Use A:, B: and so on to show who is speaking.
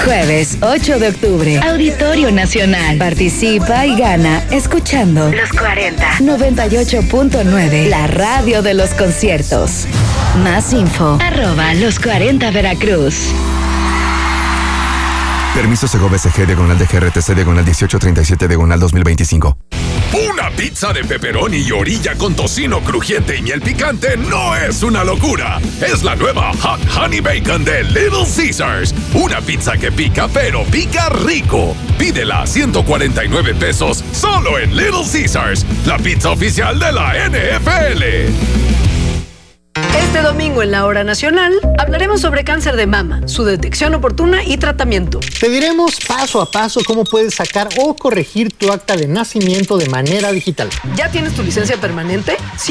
A: Jueves 8 de octubre, Auditorio Nacional. Participa y gana escuchando Los 40. 98.9, la radio de los conciertos. Más info, @los40 Veracruz.
B: Permiso Segovia SG diagonal de GRTC diagonal 1837 diagonal 2025.
C: Una pizza de pepperoni y orilla con tocino crujiente y miel picante no es una locura. Es la nueva Hot Honey Bacon de Little Caesars. Una pizza que pica, pero pica rico. Pídela a 149 pesos solo en Little Caesars, la pizza oficial de la NFL.
D: Este domingo en la Hora Nacional hablaremos sobre cáncer de mama, su detección oportuna y tratamiento.
E: Te diremos paso a paso cómo puedes sacar o corregir tu acta de nacimiento de manera digital.
D: ¿Ya tienes tu licencia permanente?